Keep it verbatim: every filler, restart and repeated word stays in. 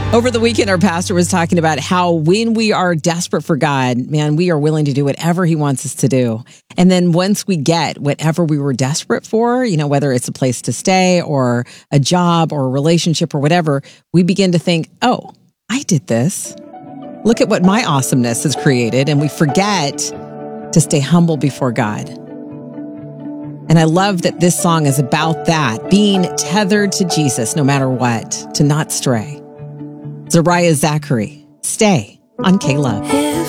Over the weekend, our pastor was talking about how when we are desperate for God, man, we are willing to do whatever he wants us to do. And then once we get whatever we were desperate for, you know, whether it's a place to stay or a job or a relationship or whatever, we begin to think, oh, I did this. Look at what my awesomeness has created. And we forget to stay humble before God. And I love that this song is about that, being tethered to Jesus no matter what, to not stray. Zariah Zachary, Stay on K-Love.